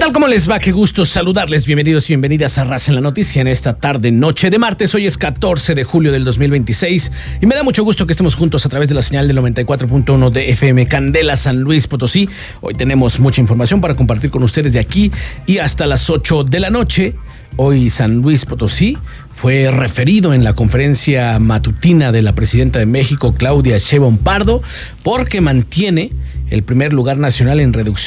tal? ¿Cómo les va? Qué gusto saludarles. Bienvenidos y bienvenidas a Raza en la Noticia en esta tarde, noche de martes. Hoy es 14 de julio del 2026 y me da mucho gusto que estemos juntos a través de la señal del 94.1 de FM Candela, San Luis Potosí. Hoy tenemos mucha información para compartir con ustedes de aquí y hasta las 8 de la noche. Hoy San Luis Potosí fue referido en la conferencia matutina de la presidenta de México, Claudia Sheinbaum Pardo, porque mantiene el primer lugar nacional en reducción